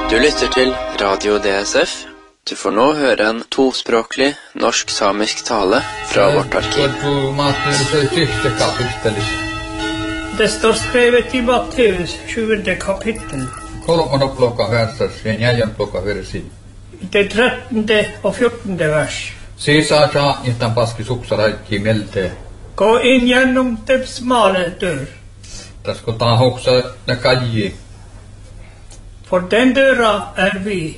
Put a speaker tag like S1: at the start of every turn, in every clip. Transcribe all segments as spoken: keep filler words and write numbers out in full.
S1: Du lytter til Radio D S F. Du får nå høre en tospråklig norsk-samisk tale fra vårt arkiv.
S2: Det står skrevet i Matteus sjuende kapittel. Det trettende og fjortende vers. Gå inn gjennom den smale dør. For den døra er vid,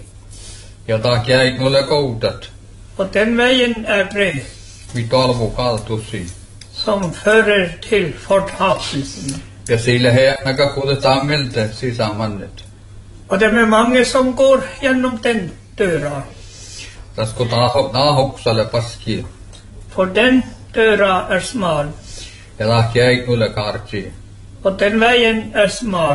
S2: og den veien er bred, som fører til fortapelsen. Og det er mange som går gjennom den døra. For den døra er smal, og den veien er smal.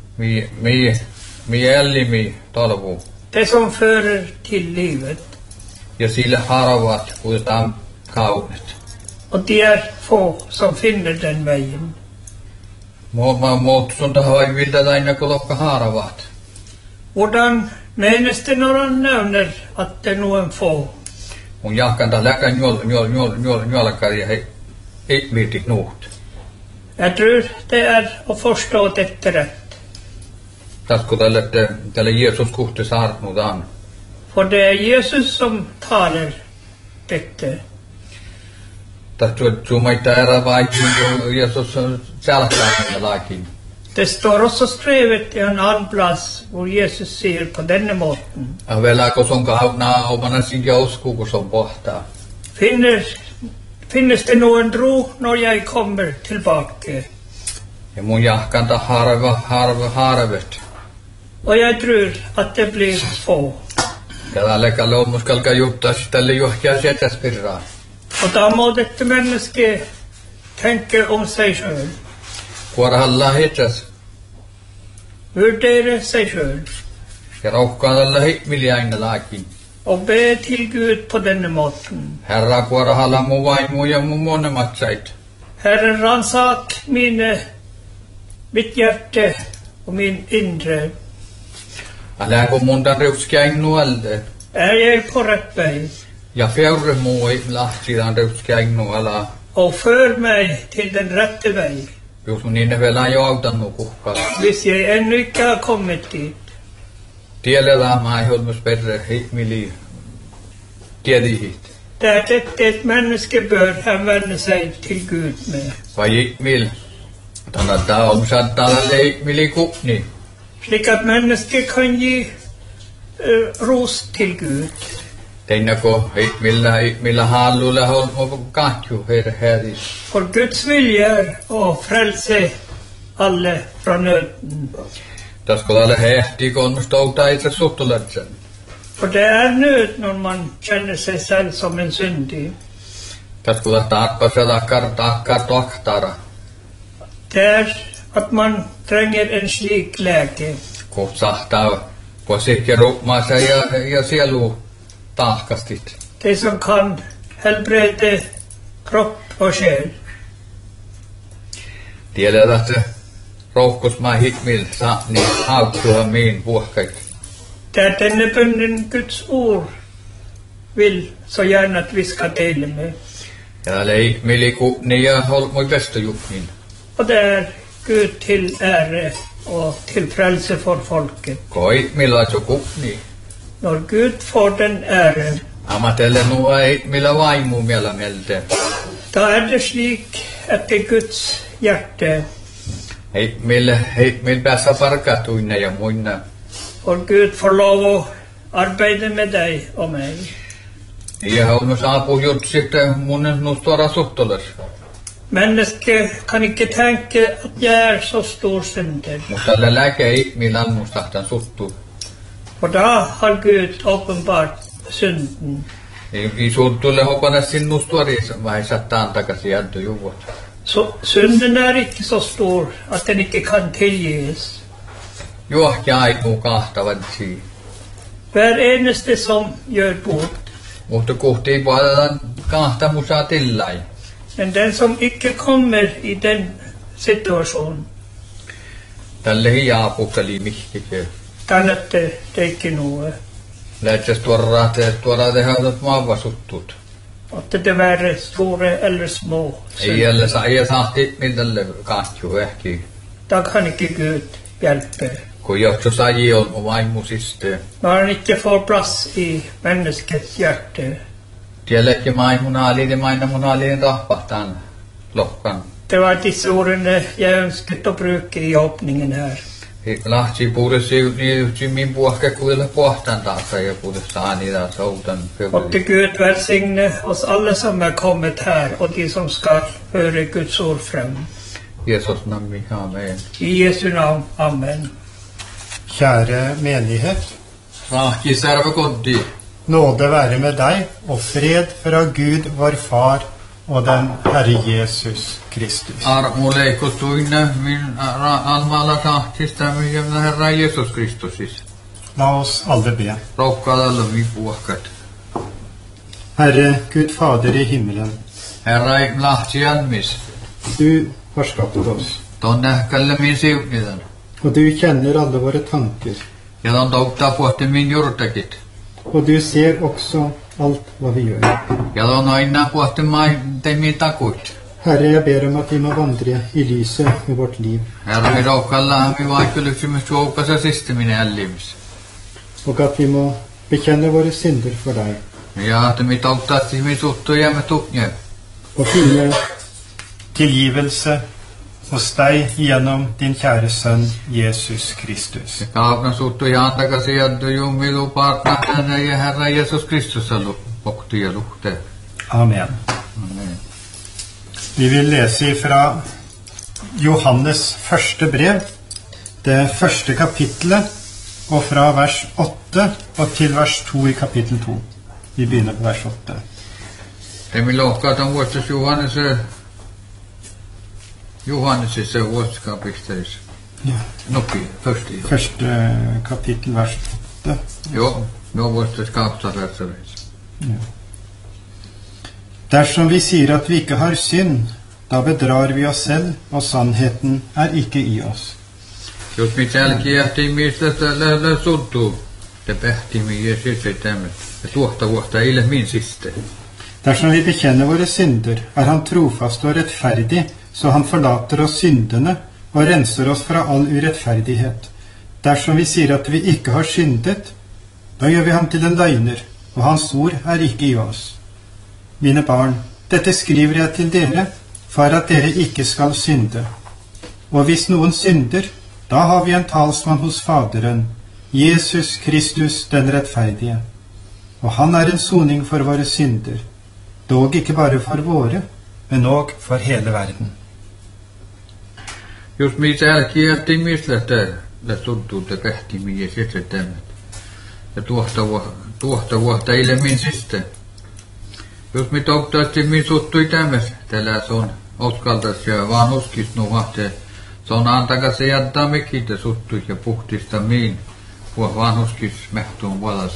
S2: Det som fører til livet. Og de er få som finner den veien. Hvordan menes det når han nevner at det er noen få? Jeg tror det er å forstå dette rett. For det er Jesus som taler dette. Det står også skrevet i en annen plass hvor Jesus sier på denne måten. Finner, finnes det noen ro når jeg kommer tilbake? Og jeg tror at det blir få. Og da må dette mennesket tenke om seg selv. Vurdere seg selv. Og be til Gud på denne måten. Herre, ransak mine, mitt hjerte og min indre. Er jeg på rett vei? Og før meg til den rette vei. Hvis jeg ennå ikke har kommet dit. Det er dette et menneske bør henvende seg til Gud med. Slik at mennesket kan gi uh, ros til Gud. For Guds vilje er å frelse alle fra nøden. For det er nød når man kjenner seg selv som en syndig. Det er at man trenger en slik lege. Det som kan helbrede kropp og sjel. Det er denne bønnen Guds ord vil så gjerne at vi skal dele med. Og det er Gud til ære og til frelse for folket. Når Gud får den æren, da er det slik at det er Guds hjerte. For Gud får lov å arbeide med deg og meg. Mennesket kan ikke tenke at jeg er så stor synder. For da har Gud åpenbart synden. Så synden er ikke så stor at den ikke kan tilgis. Hver eneste som gjør bot. Men den som ikke kommer i den situasjonen, Tänne teikki nuo.
S3: Lähtsäs tuoda tuoda tehdä maavasuttut.
S2: Att det var stora eller små.
S3: Ei jälle saa ei saati millä kahtju ehki.
S2: Tackhanike Gud hjälper.
S3: Kun joskus aji on vaimusista.
S2: När han inte får plats i människets hjärta.
S3: Tiedätkö maimunali ja mainamunali rahpahtaan lohkan.
S2: Det var dessa orden jag önskat att bruka i öppningen här.
S3: Lahti puhdessa niin min puhke kuulla pohtaan taas ja puhdessa aani taas outan.
S2: Och det Gud välsigne oss alla som är kommit här och de som ska höra Guds ord fram.
S3: Jesus namn, amen.
S2: I Jesu namn, amen.
S4: Kjære menighet,
S3: Rahti serve koddi.
S4: nåde være med deg, og fred fra Gud, vår Far, og den Herre Jesus Kristus.
S3: Armolle kostuinne min almalla tahtista min Herra Jesus Kristusis.
S4: La oss alle be.
S3: Rokkala min puhkat.
S4: Herre, Gud Fader i himmelen,
S3: Herra lahti anmis.
S4: du har skapt oss,
S3: Tonne kalle min siunidan.
S4: og du kjenner alle våre tanker,
S3: Ja don toukta pohti min jurtakit.
S4: og du ser også alt hva vi gjør.
S3: Ja don aina pohti mai te min takut.
S4: Herre, jeg ber om at vi må vandre i lyset i vårt liv,
S3: Herra mi rokkalla mi vaikkelyksimme suokasa sistemine ällimis.
S4: og at vi må bekjenne våre synder for deg,
S3: Ja te mi toukta mi suttu ja me tukne.
S4: og finne tilgivelse hos deg gjennom din kjære sønn, Jesus Kristus.
S3: Kaapna suttu ja antakasi jaddu jumilu partna tänä ja Herra Jesus Kristus allu pohti ja luhte.
S4: Amen.
S3: Amen.
S4: Vi vil lese fra Johannes første brev, det første kapittelet, og fra vers åtte og til vers to i kapittel to. Vi begynner på vers åtte.
S3: Te mi lohkaatan vuostas Johannes Johannesissa vuoskapisteissa.
S4: Ja.
S3: Noppi, försti.
S4: Første kapittel, vers åtte.
S3: Jo, jo vuostas kaapsaversareissa.
S4: Ja. Dersom vi sier at vi ikke har synd, da bedrar vi oss selv, og sannheten er ikke i oss.
S3: Jos mi jälkiähti mistä lähdä suttuu, te pähti mi ja sitten tämän. Ja tuohta vuotta ei ole min siste.
S4: Dersom vi bekjenner våre synder, er han trofast og rettferdig, så han forlater oss syndene og renser oss fra all urettferdighet. Dersom vi sier at vi ikke har syndet, da gjør vi ham til en løgner, og hans ord er ikke i oss. Mine barn, dette skriver jeg til dere, for at dere ikke skal synde. Og hvis noen synder, da har vi en talsmann hos Faderen, Jesus Kristus den rettferdige. Og han er en soning for våre synder, dog ikke bare for våre, men også for hele verden.
S3: Jos mi jälkiähti mistä lähdä suttuu, te pähti mi ja sitten tämän. Ja tuohta vuotta, tuohta vuotta ei ole min siste. Jos mi touktaasti mi suttui tämmös, tällä se on uskaltas ja vaan uskis nuhahte. Se on antakasi jättää mikitä suttui ja puhtista miin, kun vaan uskis mehtuun valas.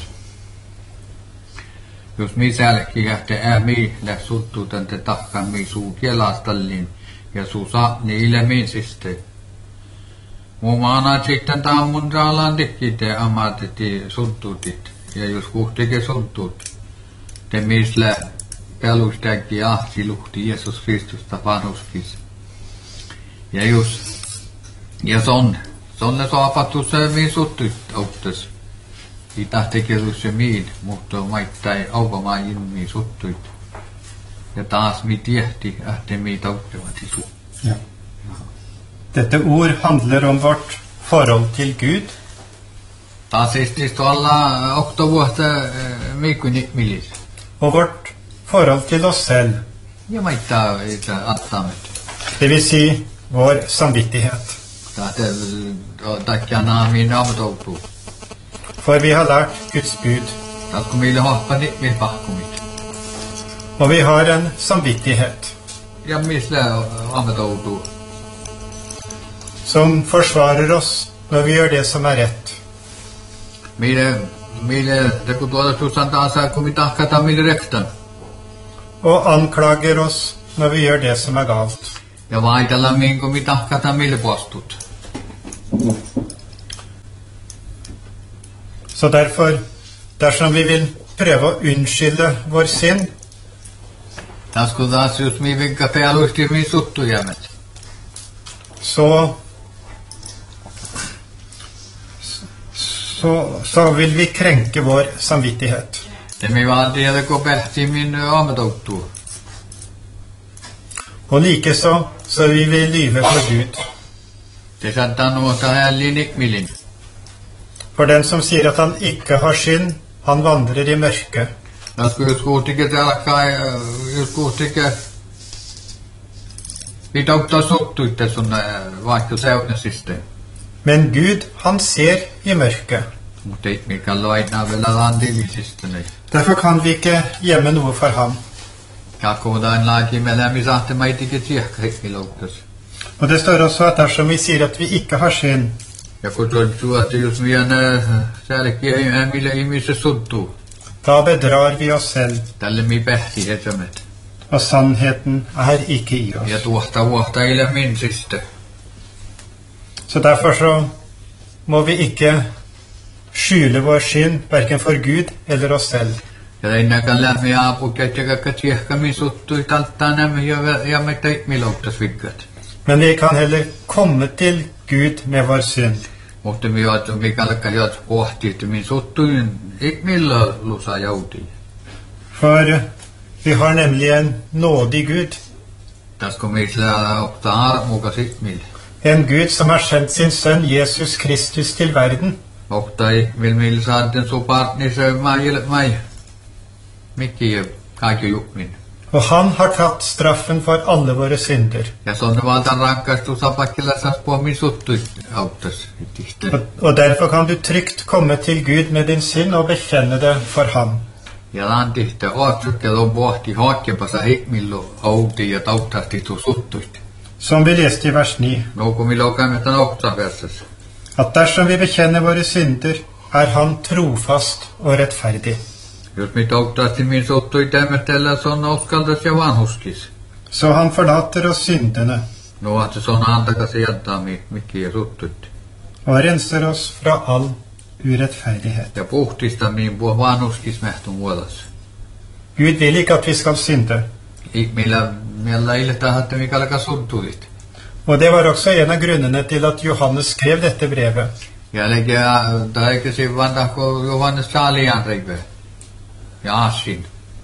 S3: Jos mi sälki jähte ää mi läh suttuu tänne tahkan mi suu kielastallin ja suu saa niille min siste. Mun maana sitten tammun raalaan tikkite amateti suttuutit ja jos kuhtike suttuut. Te mislä pelustäkin ahti luhti Jeesus Kristusta vanhuskis. Ja just, ja son, sonne saapatus se min suttuit auttas. I tahtekirus se miin, mutta maittai aukamaan ilmiin suttuit. Ja taas mi tiehti, että mi tauttavati su.
S4: Ja. Dette ord handler om vårt forhold til Gud,
S3: Taas siis tuolla oktovuotta miikkunit milis.
S4: og vårt forhold til oss selv,
S3: Ja maittaa että attamet.
S4: det vil si vår samvittighet.
S3: Tahte takkia naamiin aamutoutuu.
S4: For vi har lært Guds bud,
S3: Taas kun meille hoppani, me pakkumit.
S4: og vi har en samvittighet
S3: Ja misle aamutoutuu.
S4: som forsvarer oss når vi gjør det som er rett.
S3: Meille, meille, te kun tuolla susan taas kun mi tahkata meille rektan.
S4: Og anklager oss når vi gjør det som er galt.
S3: Ja vaitella miin kun mi tahkata meille postut.
S4: Så derfor, dersom vi vil prøve å unnskylde vår synd,
S3: Taskudas jos mi vinka pealusti mi suttujamet.
S4: så, så, så vil vi krenke vår samvittighet.
S3: Ja mi vaan tiedä, kun pähti min ametoutuu.
S4: Og likeså så vil vi lyve for Gud.
S3: Se saattaa nuota hällin ikmilin.
S4: For den som sier at han ikke har synd, han vandrer i mørke.
S3: Tasku jos kuhtikin se alkaa, jos kuhtikin pitää ottaa suttuitte sun vaikka seunasiste.
S4: Men Gud, han ser i mørke.
S3: Mutta ei mikään loinaa vielä lantivisistä.
S4: Derfor kan vi ikke gjemme noe for ham.
S3: Kakkuutain laki me lämmi sahte maitikin tiekkaikki louktas.
S4: Og det står også at dersom vi sier at vi ikke har synd,
S3: Ja kun se on suotta, jos meidän sälkiä millä ihmisessä suttuu.
S4: da bedrar vi oss selv,
S3: Tälle mi pähti etsämet.
S4: og sannheten er ikke i
S3: Ja
S4: oss.
S3: tuohta vuotta ilä minsistä.
S4: Så derfor så må vi ikke skjule vår synd, hverken for Gud eller oss selv.
S3: Ja ennäkään lämmi aapukkeet ja kakka tiekkämi suttui talttaa nämä ja, ja me teikmi louktas vikkat.
S4: Men vi kan heller komme til Gud med vår synd.
S3: Mutta mi oot mi kalkka jot pohti, että min suttuin ik millä lusa jouti.
S4: For vi har nemlig en nådig Gud,
S3: Tasko mi sillä ottaa armukas ik millä.
S4: en Gud som har sendt sin sønn Jesus Kristus til verden,
S3: Ottaa ik millä millä saatten su partni se mai mai. Mikki ja kaikki jukmin.
S4: og han har tatt straffen for alle våre synder.
S3: Ja se on valtan rankastus apakkilla saas på min suttuit auttas.
S4: Og, og derfor kan du trygt komme til Gud med din synd og bekjenne det for ham.
S3: Ja lantihte otsukkel on pohti hakkepasa hikmillu outi ja tauttasti tu suttuit.
S4: Som vi leste i vers ni,
S3: No kun millä okaimetan oksaversas.
S4: at dersom vi bekjenner våre synder, er han trofast og rettferdig.
S3: Jos mit tauttasti min suttuit tämmötellä se on uskaltas ja vanhuskis.
S4: Så han forlater oss syndene
S3: No että se on antakas jättää mi mikki ja suttuit.
S4: og renser oss fra all urettferdighet.
S3: Ja puhtista min puh vanhuskis mehtun muodas.
S4: Gud vil ikke at vi skal synde.
S3: Ik millä millä ilta että mikä alkaa suttuit.
S4: Og det var også en av grunnene til at Johannes skrev dette brevet.
S3: Ja legia taike si vanta ko Johannes Salian reive. Ja asin.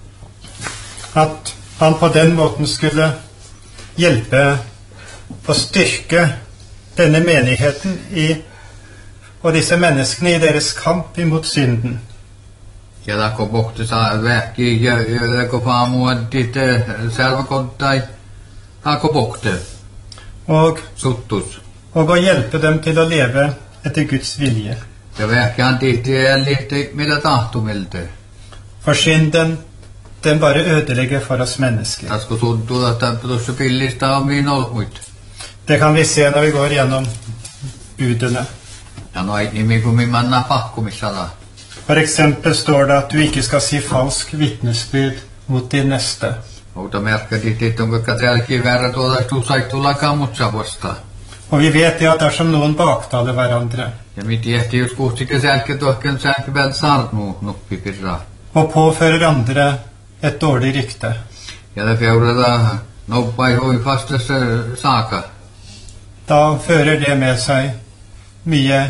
S4: At han på den måten skulle hjelpe og styrke denne menigheten i, og disse menneskene i deres kamp imot synden.
S3: Ja lako pohti saa vähki ja lako paamuantit selvakontai. Lako pohti.
S4: Og,
S3: Suttus.
S4: og å hjelpe dem til å leve etter Guds vilje.
S3: Ja vähki antiitti liitti millä tahtumilta.
S4: For synden, den bare ødelegger for oss mennesker.
S3: Tasko suntuu, että tuossa pillistä on min olmuit.
S4: Det kan vi se når vi går gjennom budene.
S3: Ja no ei nimi kun min manna pakkumisala.
S4: For eksempel står det at du ikke skal si falsk vitnesbyrd mot din neste.
S3: Mutta merkkatit, että onko tälläkin verran tuolla sai tulla kammutsa vastaan.
S4: Og vi vet det at dersom noen baktaler hverandre
S3: Ja mi tiehti jos kuhtikin sälkki tohken sälkki väl sarnu nuppipirraa.
S4: og påfører andre et dårlig rykte,
S3: Ja det feurata noppai hui fastas saaka.
S4: da fører det med seg mye,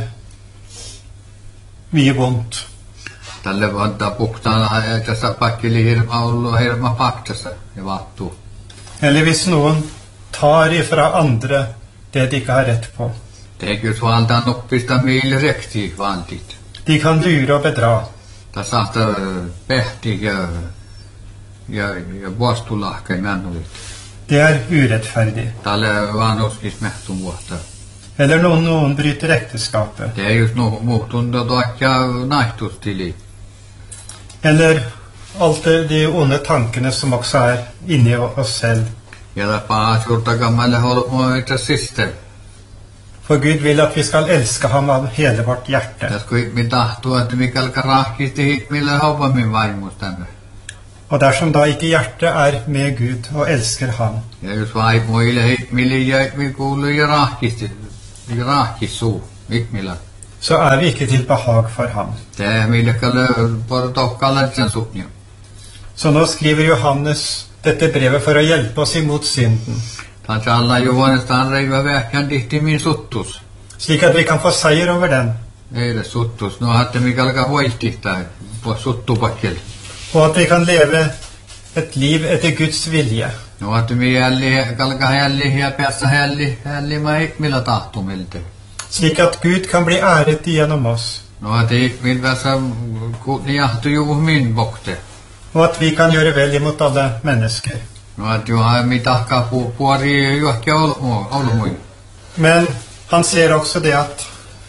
S4: mye vondt.
S3: Tälle vantaa puhtaan tässä pakkili hirma ollut hirma paktassa ja vattu.
S4: Eller hvis noen tar ifra andre det de ikke har rett på.
S3: Tekys valtaa noppista miili rekti vantit.
S4: De kan lure og bedra.
S3: Tässä saattaa pehti ja ja ja vuostulahkai männulit.
S4: Det er urettferdig.
S3: Tälle vanhuskis mehtun vuotta.
S4: Eller noen, noen bryter ekteskapet.
S3: Det är just no muhtunda toakka naihtustili.
S4: Eller alt det, de onde tankene som også er inni oss selv.
S3: Ja det paha surta gammalle holmo itse siste.
S4: For Gud vil at vi skal elske ham av hele vårt hjerte.
S3: Tässä kun min tahtuu, että mikä alkaa rahkisti hit, millä hauva min vaimus tänne.
S4: Og dersom da ikke hjertet er med Gud og elsker ham,
S3: Ja jos vaimu ile hit, millä jäi, mi kuuluu ja rahkisti, ja rahkis suu, ikmillä.
S4: så er vi ikke til behag for ham.
S3: Det er millekale bare tokkala tjensuknya.
S4: Så nå skriver Johannes dette brevet for å hjelpe oss imot synden,
S3: Kanskje alla Johannes han reiva verkan dihti min suttus.
S4: slik at vi kan få seier over den,
S3: Ei det suttus. No hatte mikalka hoitihta på suttupakkel.
S4: og at vi kan leve et liv etter Guds vilje.
S3: No hatte mi jälli kalka jälli ja päässä jälli jälli mai millä tahtumilta.
S4: Slik at Gud kan bli æret gjennom oss,
S3: No hatte mil vässä kutni jahtu ju min bokte.
S4: og at vi kan gjøre vel imot alle mennesker.
S3: No hatte jo ha mi tahka pu puari juokki olmu olmui.
S4: Men han ser også det at,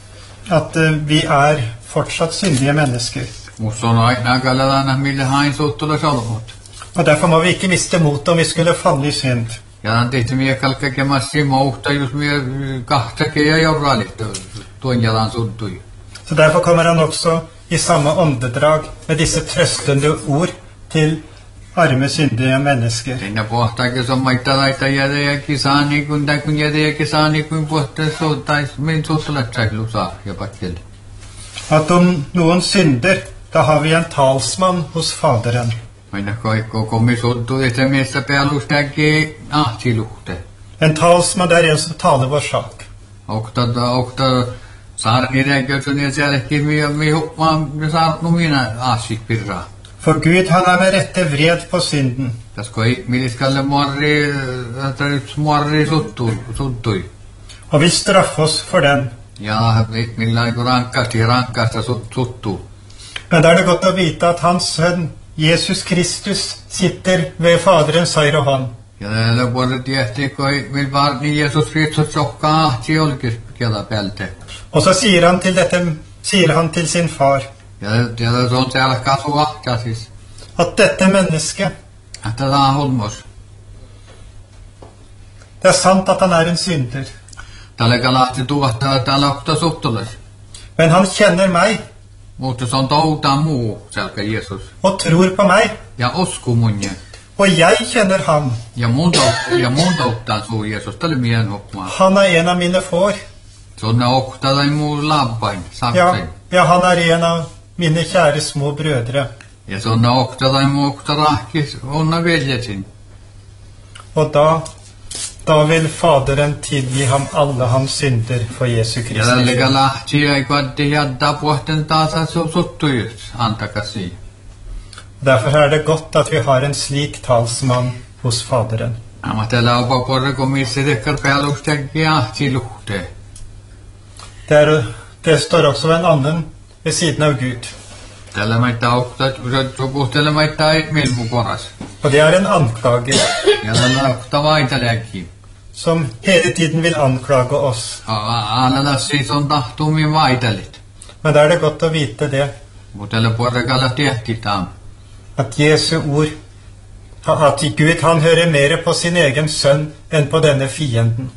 S4: at eh, vi er fortsatt syndige mennesker.
S3: Musta on aina kalladana millä hain suttulas olmut.
S4: Og derfor må vi ikke miste mot om vi skulle falle i synd.
S3: Ja han tehti mi kalka kemassi mouhta jos mi kahtakin ja jorralit tuon jalan suttui.
S4: Så derfor kommer han også i samme åndedrag med disse trøstende ord til arme, syndige mennesker.
S3: Siinä pohtaakin on maita laita jädejäkin saani, kun tai kun jädejäkin saani, kun pohtaa suuttais, min suuttulet säilu saa ja pakkeli.
S4: At om noen synder, da har vi en talsmann hos Faderen.
S3: Aina kaikko komi suuttu, että miessä päälustäkin ahtiluhte.
S4: En talsmann, det er en som taler vår sak.
S3: Okta, okta, saarni räikösön ja sielläkin mi, mi huppaan saarnu minä aasikpirraa.
S4: For Gud, han er med rette vred på synden.
S3: Täsko ei miliskalle morri, että nyt morri suttu, suttui.
S4: Og vil straffe oss for den.
S3: Ja millä aiku rankkasti, rankkasta suttuu.
S4: Men da er det godt å vite at hans sønn, Jesus Kristus, sitter ved Faderens høyre hånd.
S3: Ja täällä vuodet tiehti, kun mil varni Jeesus Kristus sokkaa ahti olkis kela pälte.
S4: Og så sier han til dette, sier han til sin far,
S3: Ja ja se on siellä kasu ahtia siis.
S4: at dette mennesket,
S3: Että tää on hulmos.
S4: det er sant at han er en synder.
S3: Täällä kalahti tuottaa täällä okta suttules.
S4: Men han kjenner meg,
S3: Mutta se on touta muu, selkä Jeesus.
S4: og tror på meg,
S3: Ja usku munje.
S4: og jeg kjenner ham.
S3: Ja mun tou- ja mun touttaa suu Jeesus. Tää oli mien hopmaa.
S4: Han er en av mine får.
S3: Se on ne okta tai muu labbain,
S4: Ja,
S3: saksen.
S4: ja, han er en av mine kjære små brødre.
S3: Ja se on ne okta tai muu okta rahkis, onna veljesin.
S4: Og da, da vil Faderen tilgi ham alle hans synder for Jesu
S3: Ja
S4: Kristus.
S3: tälle kalahti ei kvatti jadda puhten taas se suttujut antakasi.
S4: Derfor er det godt at vi har en slik talsmann hos Faderen.
S3: Amma täällä on porre komissi tekkar päälustäkin ahti luhte.
S4: Det, er, det står også en annen ved siden av Gud.
S3: Täällä maittaa okta, se puhtele maittaa ei milmu poras.
S4: Og det er en anklager
S3: Ja täällä okta vaiteleekin.
S4: som hele tiden vil anklage oss.
S3: Aina siis on tahtummin vaitelit.
S4: Men da er det godt å vite det,
S3: Mutta täällä porre kalla tiehtitaan.
S4: at Jesu ord, at Gud han hører mer på sin egen sønn enn på denne fienden.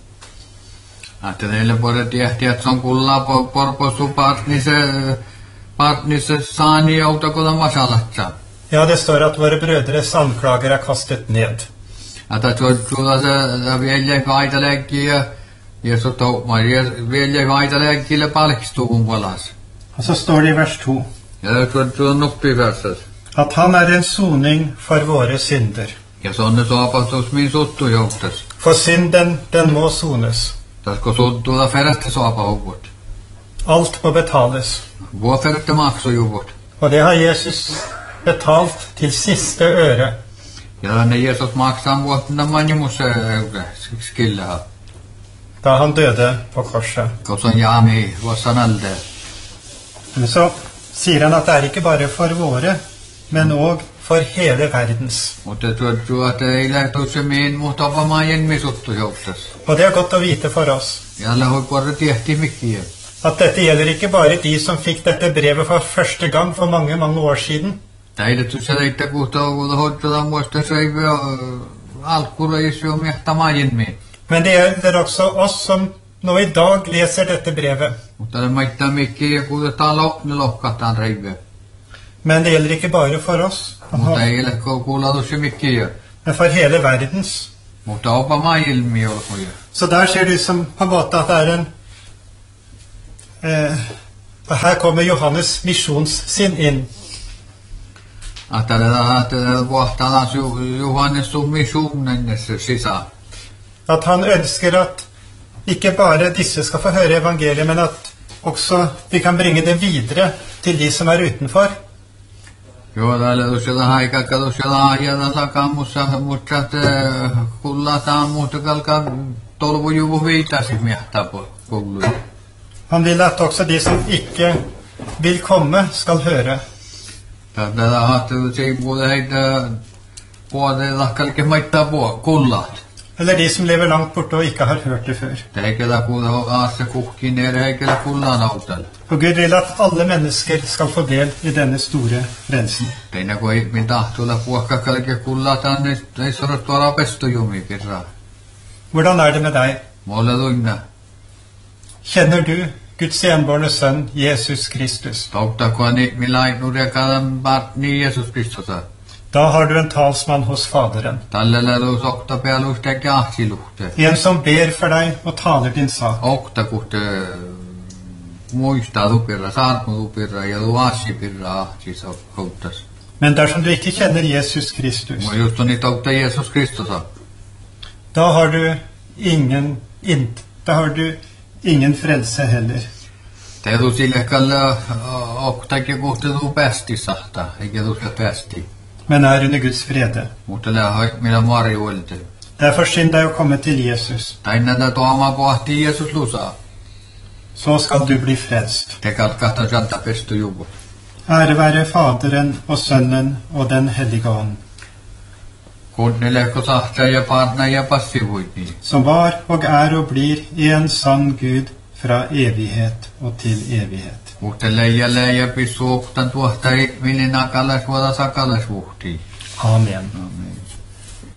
S3: Että teille porre tiehti, että se on kulla porposu partnisse, partnisse saani joutakulla masalatsa.
S4: Ja, det står at våre brødres anklager er kastet ned.
S3: Että tuolla se velje vaiteleekin ja Jeesus touma, velje vaiteleekille palkstuun palas.
S4: Og så står det i vers to
S3: Ja tuolla on nuppiversas.
S4: at han er en soning for våre synder.
S3: Ja se on ne soapastus min suttu jouktas.
S4: For synden, den må sones.
S3: Tasko suttuuta ferästä soapahuvut.
S4: Alt må betales.
S3: Vuo ferästä maksujuvut.
S4: Og det har Jesus betalt til siste øre.
S3: Ja ne Jeesus maksaa vuottina manimus skillaa.
S4: Da han døde på korset.
S3: Koska jaami vuosanalde.
S4: Men så sier han at det er ikke bare for våre, men også for hele verdens.
S3: Mutta tuo että ei lähtu se mihin muuta vamajen misuttu jouktas.
S4: Og det er godt å vite for oss,
S3: Ja lähui porre tiehti mikkiä.
S4: at dette gjelder ikke bare de som fikk dette brevet for første gang for mange, mange år siden,
S3: Täidetty se leitte kuhtoukulla hoitada muista se ei alkulla isu miehtä majen miin.
S4: men det gjelder også oss som nå i dag leser dette brevet.
S3: Mutta ne maittaa mikkiä ja kuutetaan lohne lohkahtaan reive.
S4: Men det gjelder ikke bare for oss,
S3: Mutta ei ole kuulla se mikkiä.
S4: men for hele verdens.
S3: Mutta opa maailmi olkuja.
S4: Så der ser du som på en måte at det er en, eh, Og her kommer Johannes misjonssinn inn.
S3: Ajattelen vuohtalas Johannes on missionen sisään.
S4: At han ønsker at ikke bare disse skal få høre evangeliet, men at også vi kan bringe det videre til de som er utenfor.
S3: Joo, täällä usealla aikaa katsella ajalla takamussa, mutta kullataan muuta kalkaa tolvujuvu viitasi miehtä kouluun.
S4: Han vil at også de som ikke vil komme skal høre.
S3: Täällä hattu se puolella heitä puolella kalke maittaa kullat.
S4: Eller de som lever langt borte og ikke har hørt det før.
S3: Teikellä kuulla aassa kuhki nere heikellä kullan autalla.
S4: Og Gud vil at alle mennesker skal få del i denne store frelsen.
S3: Teinä kun ihmin tahtuilla puhka kalke kullataan, niin ei sora tuolla pestojumi kerran.
S4: Hvordan er det med deg?
S3: Måle lunna.
S4: Kjenner du Guds enbårne sønn, Jesus Kristus?
S3: Tautta kun ihmillä nuria kalan bart niin Jesus Kristus.
S4: Da har du en talsmann hos Faderen.
S3: Tällä luus okta pealusta kähsiluhte.
S4: En som ber for deg og taler din sak.
S3: Okta kuhte muistaa lupirra, saarmu lupirra ja luassi pirra ahtis oktas.
S4: Men dersom du ikke kjenner Jesus Kristus,
S3: Mä just on niitä okta Jesus Kristus.
S4: da har du ingen, int, da har du ingen frelse heller.
S3: Teetu sille kalla oktakin kuhte tuu päästisahta, eikä tuu se päästi.
S4: Men er under Guds frede.
S3: Mutta lähe minä Mari uelte.
S4: Derfor skynd deg å komme til Jesus.
S3: Tainna tuomaan pohti Jeesus lusaa.
S4: Så skal du bli frelst.
S3: Te katkahta santa pestu juvu.
S4: Ære være Faderen og Sønnen og den hellige ånd,
S3: Kunnilehko sahta ja partna ja passivuitni.
S4: som var og er og blir en sann Gud fra evighet og til evighet.
S3: Mutta leija leija pissu oktan tuohta ihminen akalas vuoda sakalas vuhti.
S4: Amen.
S3: Amen.